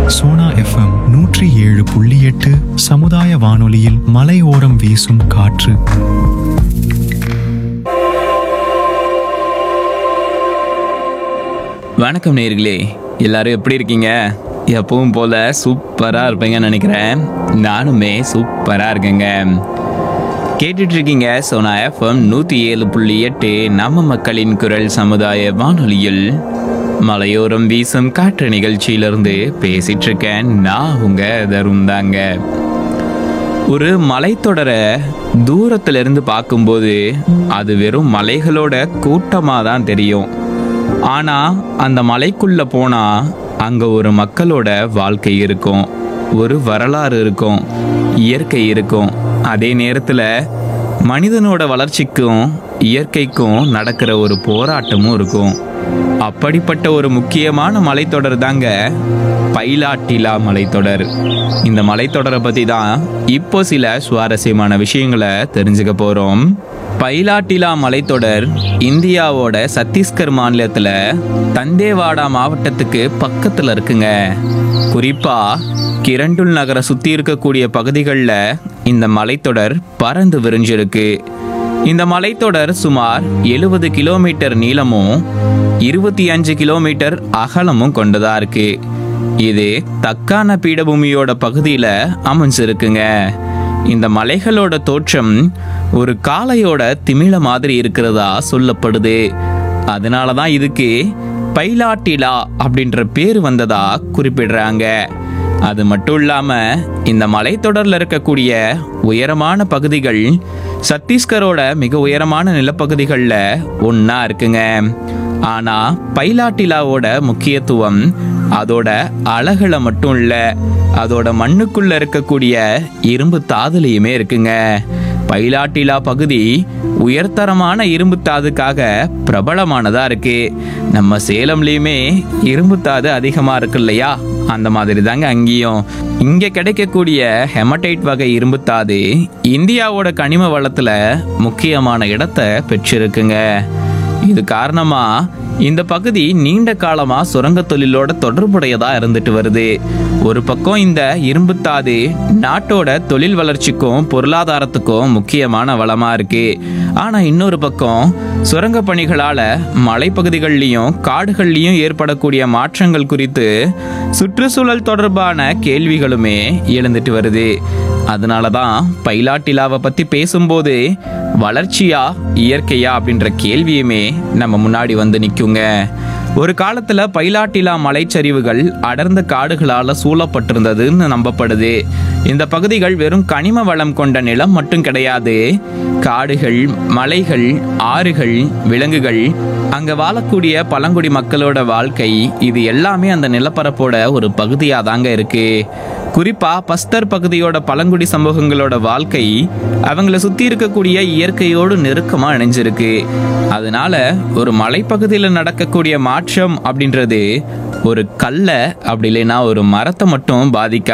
Sona FM 107.8 சமுதாய வானொலியில் மலையோரம் வீசும் காற்று. வணக்கம் நேயர்களே, எல்லாரும் எப்படி இருக்கீங்க? எப்பவும் போல சூப்பராக இருப்பீங்கன்னு நினைக்கிறேன். நானுமே சூப்பராக இருக்கேங்க. கேட்டுட்டு இருக்கீங்க சோனா எஃப்எம் 107.8 நம்ம மக்களின் குரல் சமுதாய வானொலியில் மலையோரம் வீசும் காற்று நிகழ்ச்சியிலிருந்து பேசிட்டு இருக்கேன். நான் உங்க தருண் தாங்க. ஒரு மலைத்தொடரை தூரத்துல இருந்து பார்க்கும்போது அது வெறும் மலைகளோட கூட்டமாக தான் தெரியும். ஆனா அந்த மலைக்குள்ள போனா அங்க ஒரு மக்களோட வாழ்க்கை இருக்கும், ஒரு வரலாறு இருக்கும், இயற்கை இருக்கும். அதே நேரத்துல மனிதனோட வளர்ச்சிக்கும் இயற்கைக்கும் நடக்கிற ஒரு போராட்டமும் இருக்கும். அப்படிப்பட்ட ஒரு முக்கியமான மலைத்தொடர் தாங்க பைலாட்டிலா மலைத்தொடர். இந்த மலைத்தொடரை பத்தி தான் இப்போ சில சுவாரஸ்யமான விஷயங்களை தெரிஞ்சுக்க போறோம். பைலாட்டிலா மலைத்தொடர் இந்தியாவோட சத்தீஸ்கர் மாநிலத்துல தந்தேவாடா மாவட்டத்துக்கு பக்கத்துல இருக்குங்க. குறிப்பா கிரண்டுல் நகரை சுத்தி இருக்கக்கூடிய பகுதிகளில் இந்த மலைத்தொடர் பறந்து விரிஞ்சிருக்கு. இந்த மலைத்தொடர் சுமார் 70 கிலோமீட்டர் நீளமும் 25 கிலோமீட்டர் அகலமும் கொண்டதா இருக்கு. இது தக்கான பீடபூமியோட பகுதியில அமைஞ்சிருக்குங்க. இந்த மலைகளோட தோற்றம் ஒரு காளையோட திமிழ மாதிரி இருக்கிறதா சொல்லப்படுது. அதனாலதான் இதுக்கு பைலாட்டிலா அப்படின்ற பேர் வந்ததா குறிப்பிடுறாங்க. அது மட்டும் இல்லாம இந்த மலைத்தொடர்ல இருக்கக்கூடிய உயரமான பகுதிகள் சத்தீஸ்கரோட மிக உயரமான நிலப்பகுதிகளில் ஒன்னா இருக்குங்க. ஆனா பைலாட்டிலாவோட முக்கியத்துவம் அதோட அழகுல மட்டும் இல்ல, அதோட மண்ணுக்குள்ள இருக்கக்கூடிய இரும்பு தாதுலையுமே இருக்குங்க. பைலாட்டிலா பகுதி உயர்தரமான இரும்பு தாதுக்காக பிரபலமானதா இருக்கு. நம்ம சேலம்லயுமே இரும்பு தாது அதிகமா இருக்கு இல்லையா, அந்த மாதிரி தாங்க அங்கேயும். இங்க கிடைக்கக்கூடிய ஹெமடைட் வகை இரும்பு தாது இந்தியாவோட கனிம வளத்துல முக்கியமான இடத்தை பெற்றிருக்குங்க. இது காரணமா இந்த பகுதி நீண்ட காலமா சுரங்க தொழிலோட தொடர்புடையதா இருந்துட்டு வருது. ஒரு பக்கம் இந்த இரும்புத்தாது நாட்டோட தொழில் வளர்ச்சிக்கும் பொருளாதாரத்துக்கும் முக்கியமான வளமா இருக்கு. ஆனா இன்னொரு பக்கம் சுரங்க பணிகளால மலைப்பகுதிகள்லயும் காடுகள்லயும் ஏற்படக்கூடிய மாற்றங்கள் குறித்து சுற்றுச்சூழல் தொடர்பான கேள்விகளுமே எழுந்துட்டு வருது. அதனாலதான் பைலாட்டிலாவை பத்தி பேசும்போது வளர்ச்சியா இயற்கையா அப்படின்ற கேள்வியுமே நம்ம முன்னாடி வந்து நிற்குங்க. ஒரு காலத்துல பைலாட்டிலா மலைச்சரிவுகள் அடர்ந்த காடுகளால சூழப்பட்டிருந்ததுன்னு நம்பப்படுது. இந்த பகுதிகள் வெறும் கனிம வளம் கொண்ட நிலம் மட்டும் கிடையாது. காடுகள், மலைகள், ஆறுகள், விலங்குகள், அங்க வாழக்கூடிய பழங்குடி மக்களோட வாழ்க்கை, இது எல்லாமே அந்த நிலப்பரப்போட ஒரு பகுதியா தாங்க இருக்கு. குறிப்பா பஸ்தர் பகுதியோட பழங்குடி சமூகங்களோட வாழ்க்கை அவங்கள சுத்தி இருக்கக்கூடிய இயற்கையோடு நெருக்கமா இணைஞ்சிருக்கு. அதனால ஒரு மலைப்பகுதியில் நடக்கக்கூடிய மாற்றம் அப்படின்றது ஒரு கல்லை அப்படி இல்லைன்னா ஒரு மரத்தை மட்டும் பாதிக்காது.